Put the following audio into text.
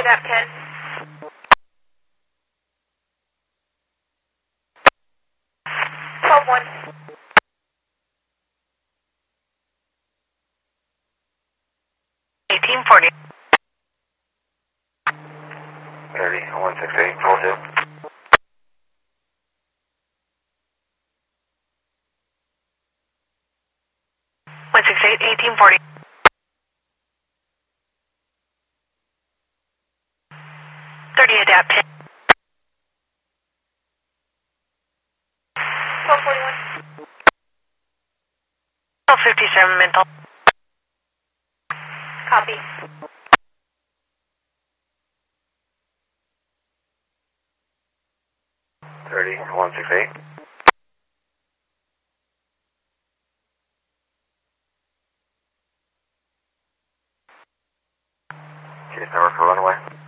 adapt 10. 12-1. 1840. 30, 168, full 2. 168, 1840. 30, adapt 10. 1241. 1257, mental. Copy. 30, 168. Case number for runaway.